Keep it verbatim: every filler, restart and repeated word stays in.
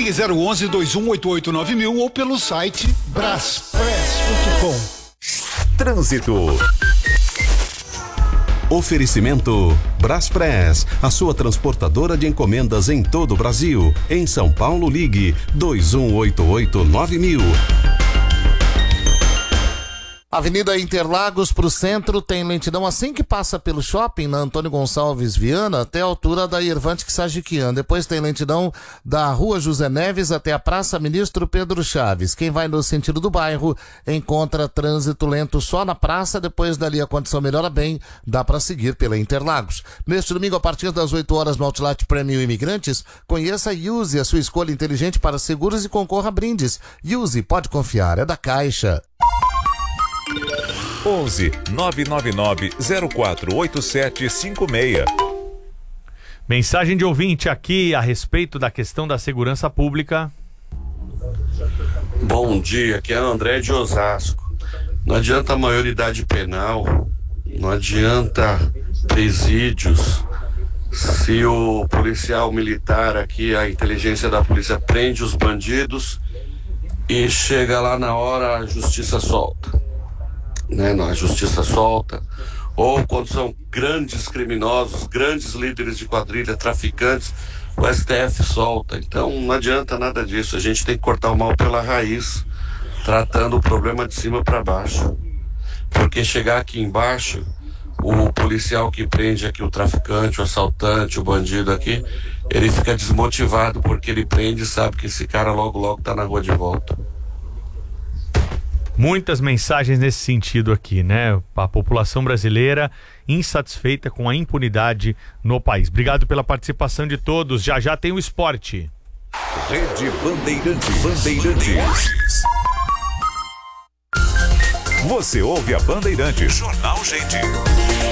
Ligue zero onze, dois um oito oito, nove mil ou pelo site braspress ponto com. Trânsito. Oferecimento Braspress, a sua transportadora de encomendas em todo o Brasil. Em São Paulo, ligue dois um oito oito, nove mil. Avenida Interlagos para o centro tem lentidão assim que passa pelo shopping, na Antônio Gonçalves Viana, até a altura da Irvante Sajiquian. Depois tem lentidão da Rua José Neves até a Praça Ministro Pedro Chaves. Quem vai no sentido do bairro encontra trânsito lento só na praça, depois dali a condição melhora bem, dá para seguir pela Interlagos. Neste domingo, a partir das oito horas no Outlet Premium Imigrantes, conheça e use a sua escolha inteligente para seguros e concorra a brindes. Use, pode confiar, é da Caixa. onze, nove nove nove, zero quatro oito sete cinco seis. Mensagem de ouvinte aqui a respeito da questão da segurança pública. Bom dia, aqui é André de Osasco. Não adianta a maioridade penal, não adianta presídios, se o policial militar aqui, a inteligência da polícia prende os bandidos e chega lá na hora a justiça solta. Né, a justiça solta, ou quando são grandes criminosos, grandes líderes de quadrilha, traficantes, o S T F solta. Então não adianta nada disso, a gente tem que cortar o mal pela raiz, tratando o problema de cima para baixo, porque chegar aqui embaixo, o policial que prende aqui o traficante, o assaltante, o bandido aqui, ele fica desmotivado porque ele prende e sabe que esse cara logo logo tá na rua de volta. Muitas mensagens nesse sentido aqui, né? A população brasileira insatisfeita com a impunidade no país. Obrigado pela participação de todos. Já já tem o esporte. Rede Bandeirantes. Bandeirantes. Você ouve a Bandeirantes. Jornal Gente.